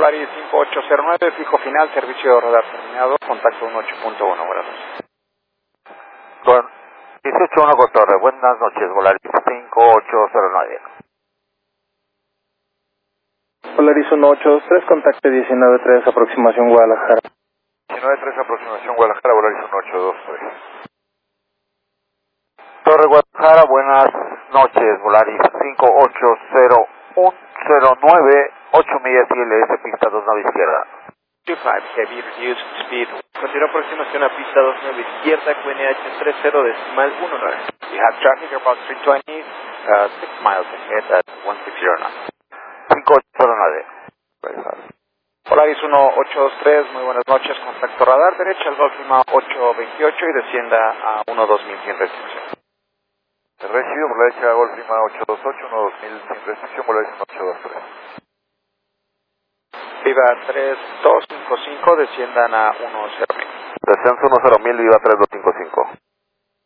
Polaris 5809, fijo final, servicio de radar terminado, contacto 18.1, buenas noches. Con 181 con torre, buenas noches, Polaris 5809. Polaris 1823, contacte 193, aproximación Guadalajara. 193, aproximación Guadalajara, Polaris 1823. Torre Guadalajara, buenas noches, Polaris 580109, 8 millas ILS, pista 29 izquierda. 25, heavy, reduced speed. Continúa aproximación a pista 29 izquierda, QNH 30.19. We have traffic about 320, 6 miles ahead at 160 knots. 5809. Polaris 1823, muy buenas noches, contacto radar derecha al Golf Lima 828 y descienda a 12000 sin restricción. Recibido por la derecha Golf Lima 828, 12000 sin restricción, Polaris 823. Viva 3255, desciendan a 10000. Descenso 10000, Viva 3255.